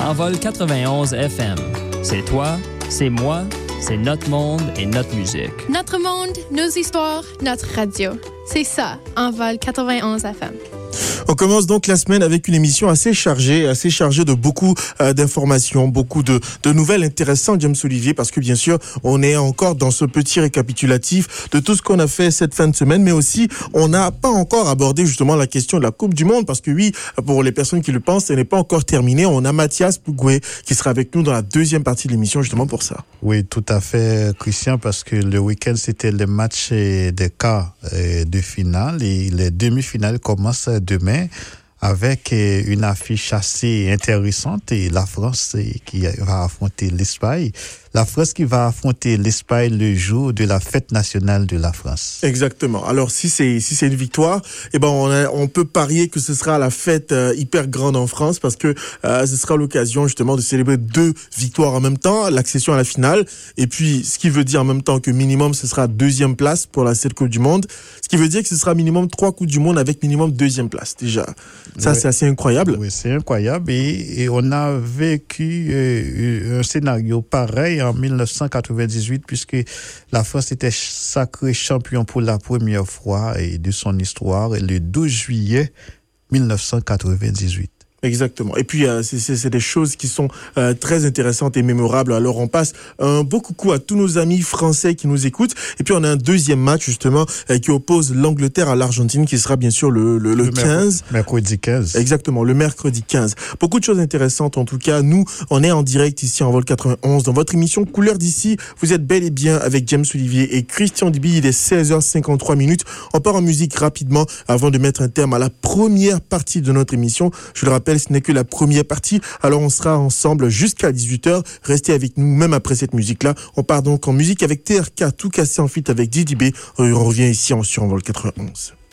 Envol 91 FM. C'est toi, c'est moi, c'est notre monde et notre musique. Notre monde, nos histoires, notre radio. C'est ça, Envol 91 FM. On commence donc la semaine avec une émission assez chargée de beaucoup d'informations, beaucoup de nouvelles intéressantes, James Olivier, parce que bien sûr, on est encore dans ce petit récapitulatif de tout ce qu'on a fait cette fin de semaine, mais aussi, on n'a pas encore abordé justement la question de la Coupe du Monde, parce que oui, pour les personnes qui le pensent, ce n'est pas encore terminé. On a Mathias Pougué qui sera avec nous dans la deuxième partie de l'émission justement pour ça. Oui, tout à fait, Christian, parce que le week-end, c'était le match des quarts de finale et les demi-finales commencent demain avec une affiche assez intéressante et la France qui va affronter l'Espagne. La France qui va affronter l'Espagne le jour de la fête nationale de la France. Exactement. Alors si c'est une victoire, on peut parier que ce sera la fête hyper grande en France parce que ce sera l'occasion justement de célébrer 2 victoires en même temps, l'accession à la finale et puis ce qui veut dire en même temps que minimum ce sera 2e place pour cette Coupe du Monde, ce qui veut dire que ce sera minimum 3 Coupes du Monde avec minimum 2e place déjà. Ça oui. C'est assez incroyable. Oui, c'est incroyable et on a vécu un scénario pareil en 1998 puisque la France était sacrée champion pour la première fois de son histoire le 12 juillet 1998. Exactement. Et puis, c'est des choses qui sont très intéressantes et mémorables. Alors, on passe un beau coucou à tous nos amis français qui nous écoutent. Et puis, on a un deuxième match, justement, qui oppose l'Angleterre à l'Argentine, qui sera bien sûr le 15. Mercredi 15. Exactement, le mercredi 15. Beaucoup de choses intéressantes, en tout cas. Nous, on est en direct ici en Vol 91, dans votre émission Couleur d'ici. Vous êtes bel et bien avec James Olivier et Christian Dibi. Il est 16h53. On part en musique rapidement avant de mettre un terme à la première partie de notre émission. Je le rappelle, ce n'est que la première partie, alors on sera ensemble jusqu'à 18h. Restez avec nous même après cette musique-là. On part donc en musique avec TRK, tout cassé en feat avec Didi B. On revient ici sur Envol 91.